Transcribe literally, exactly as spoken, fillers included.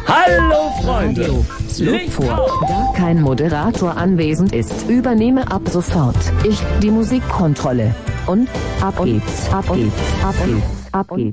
Hallo Freunde! Radio. Slot vor. Da kein Moderator anwesend ist, übernehme ab sofort ich die Musikkontrolle. Und ab geht's, ab geht's, ab geht's, ab geht's.